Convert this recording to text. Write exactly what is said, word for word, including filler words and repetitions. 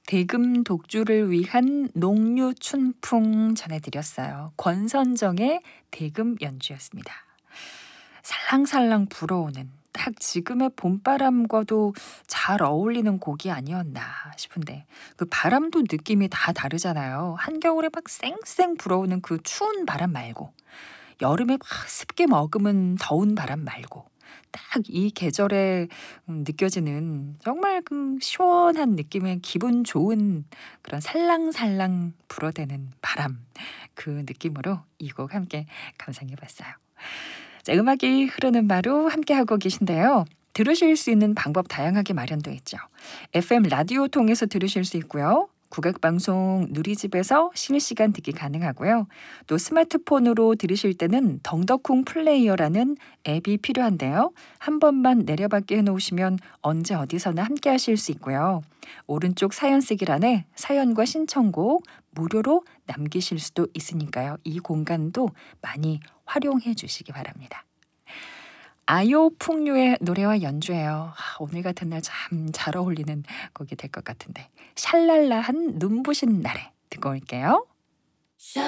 대금 독주를 위한 농류춘풍 전해드렸어요. 권선정의 대금 연주였습니다. 살랑살랑 불어오는 딱 지금의 봄바람과도 잘 어울리는 곡이 아니었나 싶은데 그 바람도 느낌이 다 다르잖아요. 한겨울에 막 쌩쌩 불어오는 그 추운 바람 말고 여름에 막 습게 머금은 더운 바람 말고 딱 이 계절에 음 느껴지는 정말 그 시원한 느낌의 기분 좋은 그런 살랑살랑 불어대는 바람 그 느낌으로 이 곡 함께 감상해 봤어요. 자, 음악이 흐르는 바로 함께하고 계신데요. 들으실 수 있는 방법 다양하게 마련되어 있죠. 에프엠 라디오 통해서 들으실 수 있고요. 국악방송 누리집에서 실시간 듣기 가능하고요. 또 스마트폰으로 들으실 때는 덩더쿵 플레이어라는 앱이 필요한데요. 한 번만 내려받게 해놓으시면 언제 어디서나 함께 하실 수 있고요. 오른쪽 사연 쓰기란에 사연과 신청곡 무료로 남기실 수도 있으니까요. 이 공간도 많이 활용해 주시기 바랍니다. 아요 풍류의 노래와 연주예요. 아, 오늘 같은 날 참 잘 어울리는 곡이 될 것 같은데 샬랄라한 눈부신 날에 듣고 올게요.